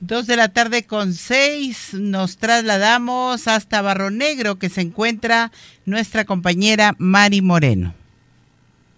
2:06 p.m. Nos trasladamos hasta Barro Negro, que se encuentra nuestra compañera Mari Moreno.